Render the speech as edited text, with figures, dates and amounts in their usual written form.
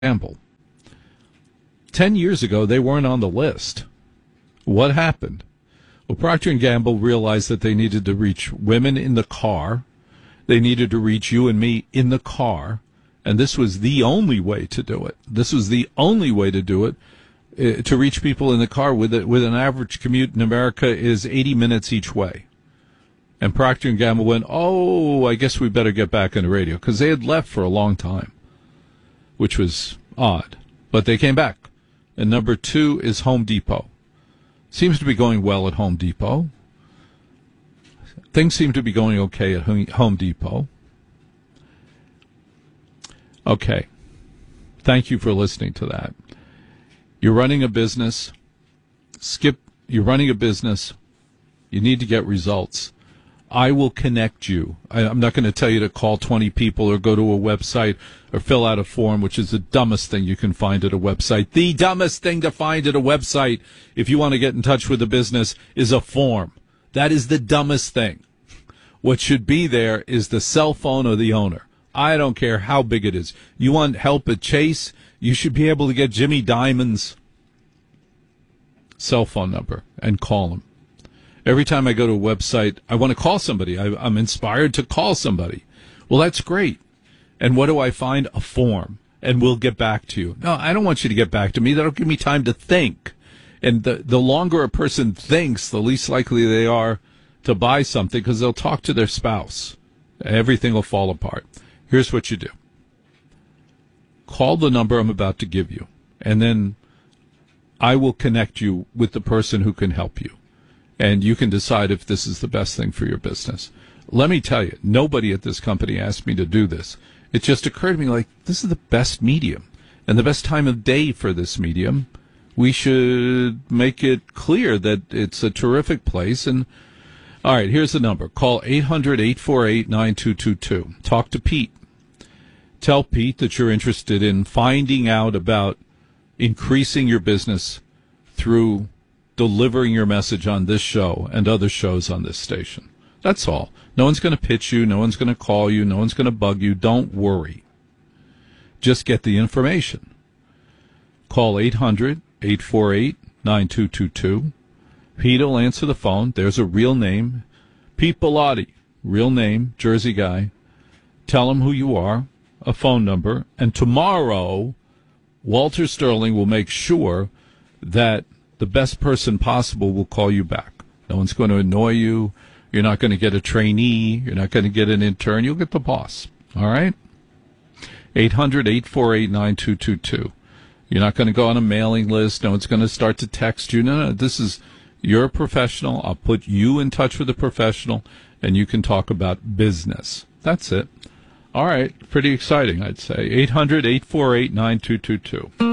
Gamble. 10 years ago, they weren't on the list. What happened? Well, Procter & Gamble realized that they needed to reach women in the car. They needed to reach you and me in the car. And this was the only way to do it. This was the only way to do it, to reach people in the car with an average commute in America is 80 minutes each way. And Procter & Gamble went, oh, I guess we better get back on the radio, because they had left for a long time, which was odd. But they came back. And number 2 is Home Depot. Seems to be going well at Home Depot. Things seem to be going okay at Home Depot. Okay. Thank you for listening to that. You're running a business. You're running a business. You need to get results. I will connect you. I'm not going to tell you to call 20 people or go to a website or fill out a form, which is the dumbest thing you can find at a website. The dumbest thing to find at a website, if you want to get in touch with a business, is a form. That is the dumbest thing. What should be there is the cell phone of the owner. I don't care how big it is. You want help at Chase, you should be able to get Jimmy Diamond's cell phone number and call him. Every time I go to a website, I want to call somebody. I'm inspired to call somebody. Well, that's great. And what do I find? A form. And we'll get back to you. No, I don't want you to get back to me. That'll give me time to think. And the longer a person thinks, the least likely they are to buy something, because they'll talk to their spouse. Everything will fall apart. Here's what you do. Call the number I'm about to give you, and then I will connect you with the person who can help you. And you can decide if this is the best thing for your business. Let me tell you, nobody at this company asked me to do this. It just occurred to me, like, this is the best medium and the best time of day for this medium. We should make it clear that it's a terrific place. And all right, here's the number. Call 800-848-9222. Talk to Pete. Tell Pete that you're interested in finding out about increasing your business through delivering your message on this show and other shows on this station. That's all. No one's going to pitch you. No one's going to call you. No one's going to bug you. Don't worry. Just get the information. Call 800-848-9222. Pete will answer the phone. There's a real name. Pete Bellotti, real name, Jersey guy. Tell him who you are, a phone number, and tomorrow Walter Sterling will make sure that the best person possible will call you back. No one's going to annoy you. You're not going to get a trainee. You're not going to get an intern. You'll get the boss. All right? 800-848-9222. You're not going to go on a mailing list. No one's going to start to text you. No. You're a professional. I'll put you in touch with a professional, and you can talk about business. That's it. All right. Pretty exciting, I'd say. 800-848-9222.